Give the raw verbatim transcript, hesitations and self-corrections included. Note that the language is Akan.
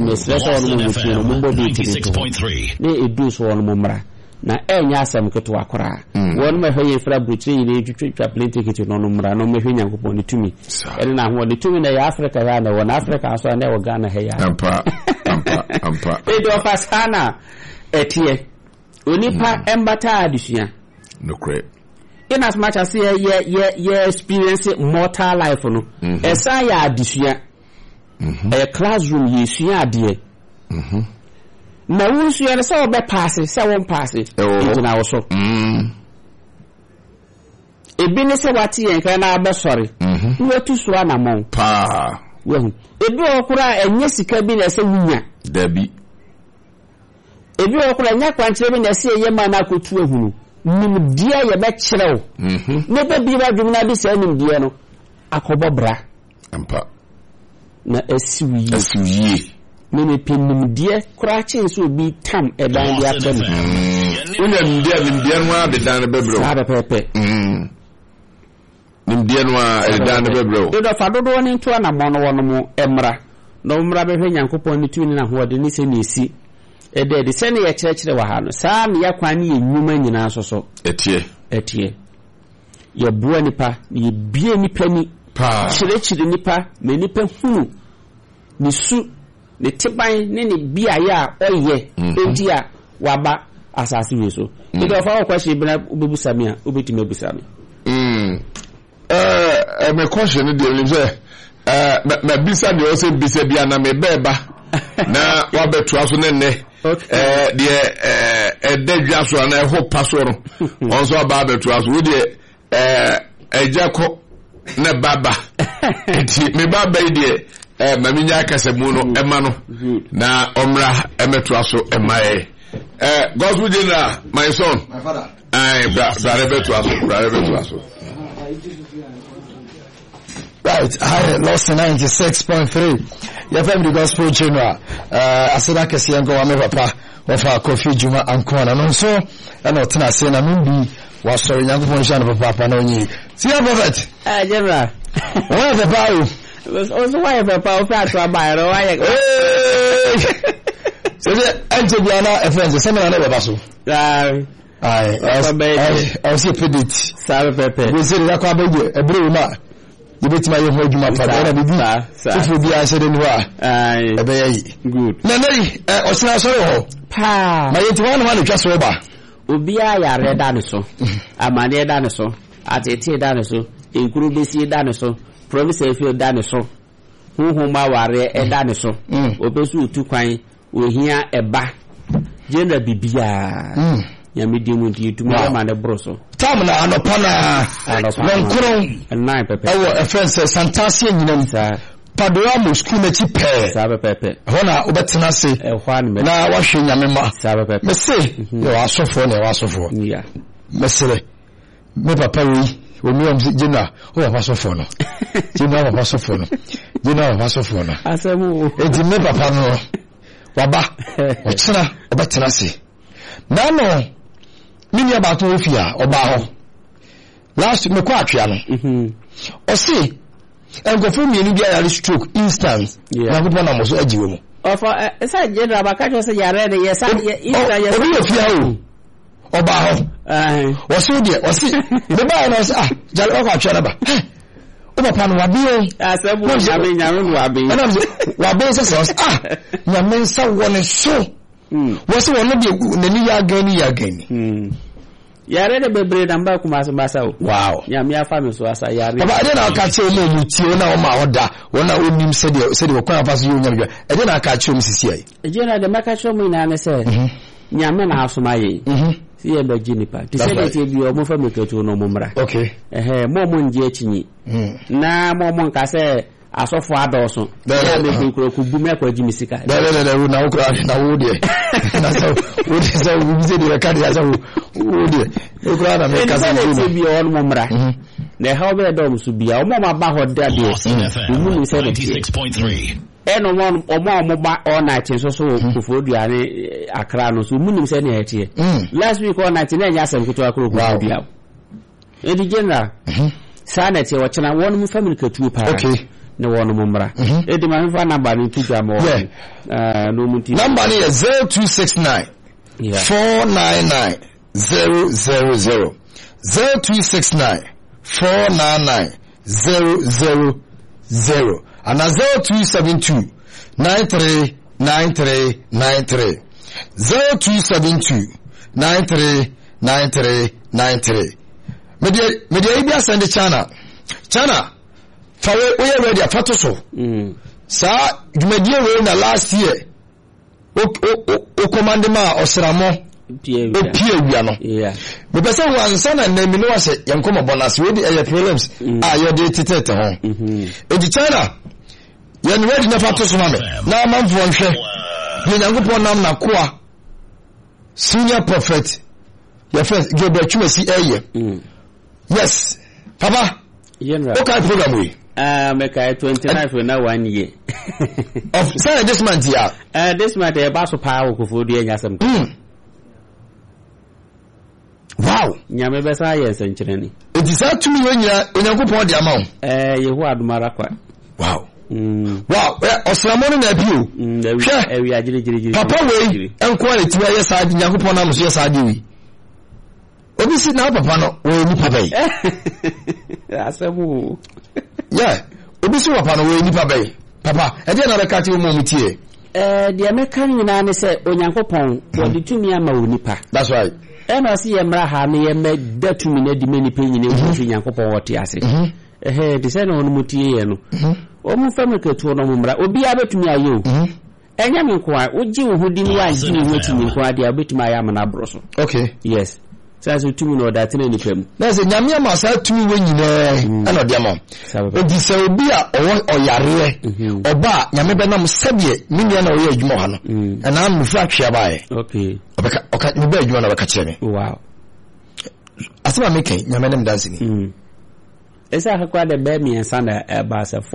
mesresa on mo mutu no mo bi tiri ne edu so on mo mra na enya asem keto akora won ma hwe fra butri ne twitwa plenty kiti no no mra no me hwe Nyankopon ne tumi ene na ho ne tumi na ya Africa ya na won Africa so na wo Ghana he ya ampa ampa ampa e do fasana etie onipa embata adusua no crap in as much as ye ye ye experience mortal life no esa ya adusua a classroom ye sua ade mhm na wonsua se wo be pass se won pass ejina wo so mm ebi ne se wati yen kan na be sori mhm wetu so anamon pa wehu ebi okura enye sika bi na se wunya dabi ebi okura nya kwankyere bi na se ye ma na akotu ehunu nim dia ye be kyerɛw mhm ne be bi ba dwumna bi se nim dia no akɔbɔ bra ampa na asiwi asiwi meme pinim die krache so bi tam edan dia tem unya ndia ndia no a de dan bebro sa pepe mm ndia no a de dan bebro do fa dodo ni nto na mo no wono mo emra no mra be hwe Nyankopon ni tuni na ho de ni se ni esi e de de se ne ye kyerɛkyerɛ wa ha no saa ne yakwan ye nyuma nyina so so etie etie ye bua nipa ye bie nipa ni pa kyerɛkyerɛ nipa me nipa hunu ni su ne tiban ne ne bia ya oye enti a waba asase we so e do fa kwashe bina obebusa me a obetime busa me mm eh me question de le je eh na bisa de o se bisa bia na me beba na wabetu aso ne ne eh de eh edadwa so na ho paso no onso ba betu aso wo de eh ejako na baba enti me baba ide eh maminya kasemu no ema no na omra emeto aso emae eh gospel general my son my father ai bra bra beto aso bra beto aso right high lost ninety-six point three your family gospel general uh asida kese ngo wa me papa wa fa coffee juma ankona no so na otena se na mbi wa sorry Nyankopon sha na papa na onyi see prophet ah general where the power also why the power fat to buy ro why so the ante bia na e friends se me na be baso ai ai I see pedit sabe pepe we say ya kwa beje ebru ma yebetima ye ho adwuma pa na bibi ifu bia se de ni wa ai ebe yi good na nei o sina so ho pa ma yeti wan wan twa so ba obi a ya reda ne so amane da ne so atete da ne so enkuru besi da ne so promise efi da ne so huhu ma ware e da ne so obesu utu kwan ohia eba jenda bibia ya medium di tuma ma ne broso tam na anopa na nonkoro nine pepe awo a friend say santasia nyinam sa padoa mo school na chi pe sa pepe hona obetena se e hwan me na wahwe nyame ma sa pepe me se yo asofo na asofo ya me se me papa wi omi am jina o papa sofo no jina papa sofo no jina papa sofo no asemu e di me papa no waba o tena obetena se na no mini abato ofia oba ho last me kwa atwea no mhm o se engofo mi ni bia yare stroke instant na ko na mo so ajiwe mu ofo esa general bakacho se yare de yesa ira yesa obi ofia o oba ho eh o se de o se me ba na ah jale o kwa atwea na ba o papa no wabi o asebu nyame nyame no wabi na me wabi se se ah nyame nsa woni so mm wo se wono de nani ya gani ya gani mm yare de bebre na mba kuma so basa o wow nyame afa me so asa yare baba ade na ka che mo mutie na o ma oda wona onim se de se de kwa paso yo nyarga ade na ka che mo sisi ai ege na de maka che mo ina ne se nyame na asoma ye mhm si ye be jinipa ti se de ti bi o mo fa me ketu no mo mra okay eh mo mo nje achinyi na mo mo nka se asofo adoso ya me bi kuro ku bu me kwa jimi sika da da da na wo kura na wo de na so wo de so wo bi de ka de ya so wo de e kura na me ka se de bi o mo mra na ha obe do so bia o mo ma ba ho da de mu ni se ninety-six point three e no mo o mo mo ba all night so so ku fo duane akra no so mu ni se na etie last week all night na nya asem kuto akro ku bia e di general sana te wachana won mu family ka tuo pa okay ne wono momra e di ma fa number ni tuja mo eh no muti number ni zero two six nine four nine nine zero zero zero zero two six nine four nine nine zero zero zero and zero two seven two nine three nine three nine three zero two seven two nine three nine three nine three. Media media ibia send the channel channel fawe we ready afato so mm sa media we na last year o o o command ma osramo pie wia no yeah me pese wansa na na mi no ase yankomo bonus we di aye problems ah you dey titete ho mhm e di channel yan ready na fato so ma me na manfo nhwe ye nyankopon nam na koa senior prophet your first Gilbert Chumesi eye mm yes papa yenra okay program we uh make I twenty-nine for now one year of say this month yeah uh this month e ba so pa okofo du enyasem mm wow nyame be sa yes enkyere ni it is that to me when you onyankopon de amaw eh yehu adumara kwa wow mm wow osramo no na bio mm ewi agire gire gire papa we enko eti wa yes adi nyankopon na so yes adi wi obi si na papa no we ni papa yi asemu yeah obi si papa no we ni papa yi papa e dey na be ka ti mo mutie eh de ameka nyina ne se onyankopon wodi tumi ama onipa that's right e na si yemra ha ne yem datumi na di mani pe nyine wo onyankopon wote ase eh de se na onu mutie ye no o mu fam ke to no mumra obi abetumi ayo enya me ko a oji wo hudi ni wa ji ni wetumi ko ade abetumi aya mana broso okay yes so tumi no that na ni pem na se nyame ama sa tumi we nyina ana de ama odi se obi a oyare oba nyame be nam sabie minia na oye adwuma ha no na am fu atwea bae okay obeka oka ni be adwuma na beka kire me wow asema meken nyame nam dance ni mm esa hakwa de be mi ensa na ba sa